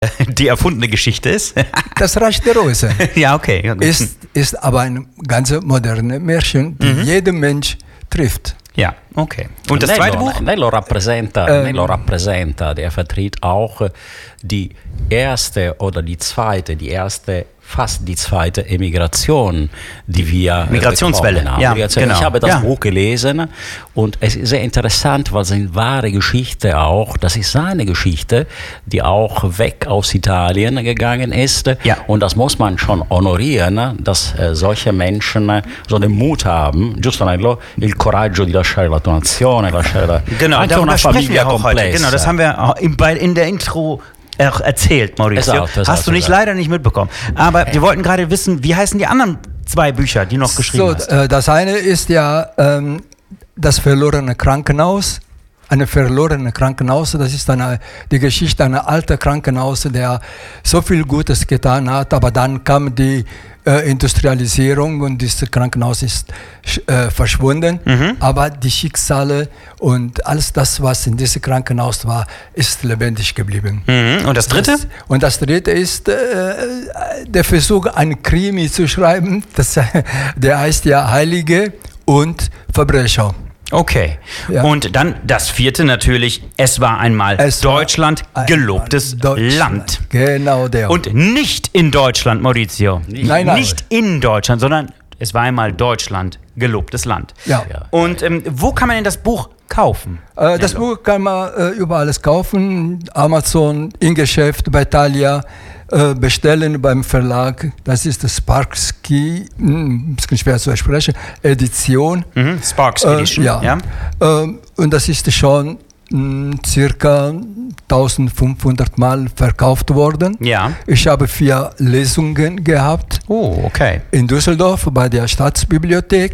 die erfundene Geschichte ist. Das Reich der Rose. Ja, okay. Ja, ist aber ein ganz modernes Märchen, die jeden Mensch trifft. Ja, okay. Und das zweite Buch? Nello rappresenta, der vertritt auch die erste oder die zweite, fast die zweite Emigration, die wir Migrationswelle haben. Ja, genau. Ich habe das Buch gelesen und es ist sehr interessant, weil es eine wahre Geschichte auch, das ist seine Geschichte, die auch weg aus Italien gegangen ist. Ja. Und das muss man schon honorieren, dass solche Menschen so den Mut haben, giusto Nello, il coraggio di lasciare la tua nazione, lasciare anche una famiglia complessa. Genau, das haben wir auch in der Intro erzählt, Maurizio. Hast du leider nicht mitbekommen. Aber wir wollten gerade wissen, wie heißen die anderen zwei Bücher, die noch geschrieben hast? Das eine ist ja das verlorene Krankenhaus. Eine verlorene Krankenhaus, das ist die Geschichte einer alten Krankenhaus, der so viel Gutes getan hat, aber dann kam die Industrialisierung und dieses Krankenhaus ist verschwunden. Aber die Schicksale und alles das, was in diesem Krankenhaus war, ist lebendig geblieben. Und das dritte? Das dritte ist der Versuch, einen Krimi zu schreiben. Der heißt ja Heilige und Verbrecher. Okay. Ja. Und dann das vierte natürlich, es war einmal Deutschland, gelobtes Land. Genau der. Und nicht in Deutschland, Maurizio. Nein. Nicht in Deutschland, sondern es war einmal Deutschland, gelobtes Land. Ja. Und wo kann man denn das Buch kaufen? Das Buch kann man überall kaufen. Amazon, im Geschäft, bei Thalia. Bestellen beim Verlag, das ist das Sparksky, ein bisschen schwer zu sprechen, Edition. Sparks Edition, ja. Und das ist schon circa 1500 Mal verkauft worden. Ja. Ich habe 4 Lesungen gehabt. Oh, okay. In Düsseldorf bei der Staatsbibliothek,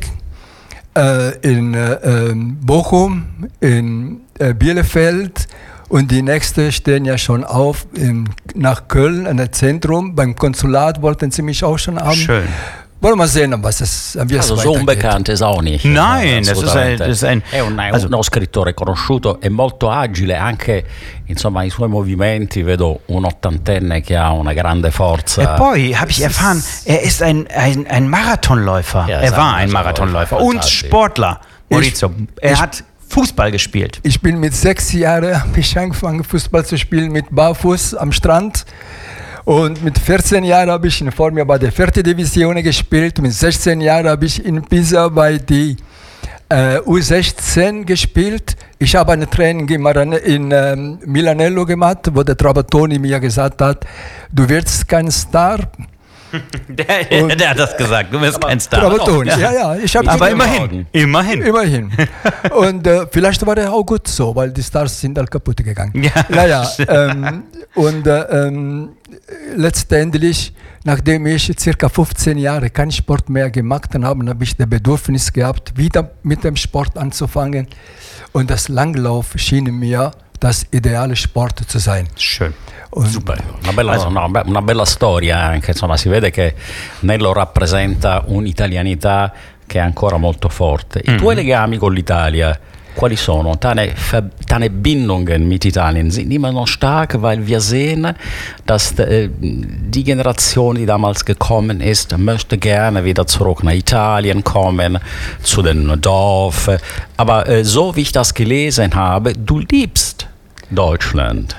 in Bochum, in Bielefeld. Und die nächsten stehen ja schon auf nach Köln, in das Zentrum. Beim Konsulat wollten sie mich auch schon haben. Schön. Wollen wir mal sehen, was es also so unbekannt ist auch nicht. Nein, das ist ein uno scrittore conosciuto e molto agile, anche insomma i suoi movimenti, vedo un ottantenne che ha una grande forza. E poi habe ich erfahren, er ist ein Marathonläufer. Ja, er war ein Marathonläufer und Sportler. Maurizio, er hat Fußball gespielt. Ich bin mit 6 Jahren angefangen, Fußball zu spielen, mit Barfuß am Strand. Und mit 14 Jahren habe ich in Formia bei der 4. Division gespielt. Mit 16 Jahren habe ich in Pisa bei der U16 gespielt. Ich habe ein Training in Milanello gemacht, wo der Trapattoni mir gesagt hat, du wirst kein Star. Der hat das gesagt, du wirst kein Star. Trapattoni, ja. Aber immerhin. Und vielleicht war er auch gut so, weil die Stars sind halt kaputt gegangen. Letztendlich, nachdem ich ca. 15 Jahre keinen Sport mehr gemacht habe, habe ich das Bedürfnis gehabt, wieder mit dem Sport anzufangen. Und das Langlauf schien mir das ideale Sport zu sein. Schön. Super, una bella storia anche, insomma, si vede che Nello rappresenta un'italianità che è ancora molto forte. I tuoi legami con l'Italia, quali sono? Deine Bindungen mit Italien sind immer noch stark, weil wir sehen, dass die Generation, die damals gekommen ist, möchte gerne wieder zurück nach Italien kommen, zu den Dorf. Aber so wie ich das gelesen habe, du liebst Deutschland.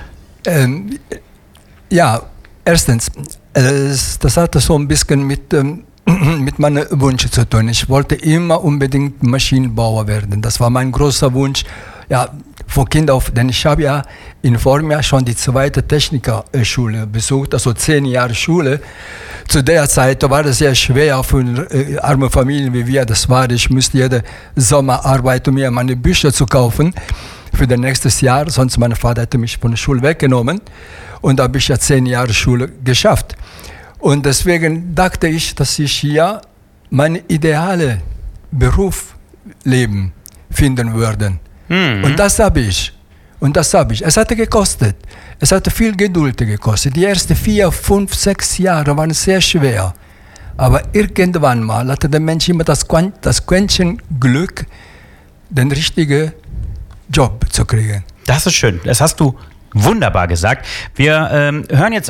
Ja, erstens, das hatte so ein bisschen mit meinem Wunsch zu tun. Ich wollte immer unbedingt Maschinenbauer werden. Das war mein großer Wunsch. Ja, von Kind auf, denn ich habe ja in Formia schon die 2. Technikerschule besucht, also 10 Jahre Schule. Zu der Zeit war es sehr schwer für arme Familien wie wir. Das war, ich musste jeden Sommer arbeiten, um mir meine Bücher zu kaufen für das nächste Jahr. Sonst mein Vater hätte mich von der Schule weggenommen. Und da habe ich ja 10 Jahre Schule geschafft. Und deswegen dachte ich, dass ich hier meinen idealen Berufsleben finden würde. Und das habe ich. Es hatte gekostet. Es hatte viel Geduld gekostet. Die ersten 4, 5, 6 Jahre waren sehr schwer. Aber irgendwann mal hatte der Mensch immer das Quäntchen Glück, den richtigen Job zu kriegen. Das ist schön. Das hast du Wunderbar gesagt. Wir hören jetzt